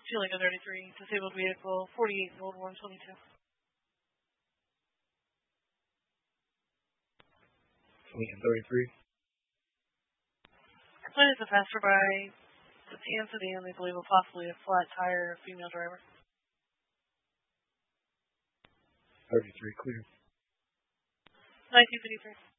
Feeling a 33. Disabled vehicle, 48, World War 22. Lincoln 33. Complaint is a passerby. The tan sedan, they believe, will possibly a flat tire, female driver. 33, clear. 1953.